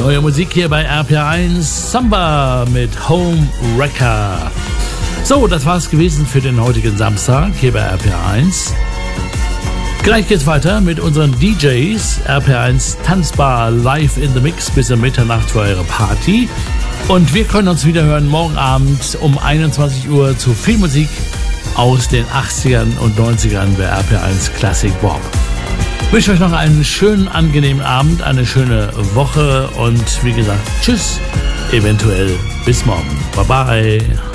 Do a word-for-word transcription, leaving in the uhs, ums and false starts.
Neue Musik hier bei R P R eins, Samba mit Home Wrecker. So, das war's gewesen für den heutigen Samstag hier bei R P R eins. Gleich geht's weiter mit unseren D Js. R P R eins Tanzbar live in the Mix bis um Mitternacht für eure Party. Und wir können uns wieder hören morgen Abend um einundzwanzig Uhr zu viel Musik aus den achtzigern und neunzigern bei R P R eins Classic Bob. Ich wünsche euch noch einen schönen, angenehmen Abend, eine schöne Woche und wie gesagt, tschüss, eventuell bis morgen. Bye bye.